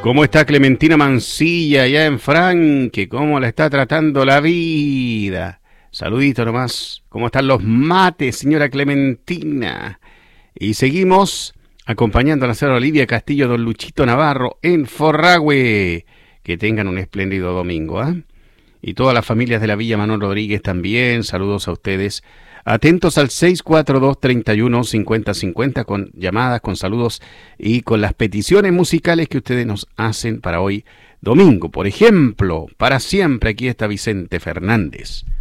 ¿Cómo está Clementina Mancilla allá en Franque? ¿Cómo la está tratando la vida? Saludito nomás. ¿Cómo están los mates, señora Clementina? Y seguimos acompañando a la señora Olivia Castillo, don Luchito Navarro en Forragüe. Que tengan un espléndido domingo, ¿ah? Y todas las familias de la Villa Manuel Rodríguez también. Saludos a ustedes. Atentos al 642-31-5050 con llamadas, con saludos y con las peticiones musicales que ustedes nos hacen para hoy domingo. Por ejemplo, para siempre aquí está Vicente Fernández.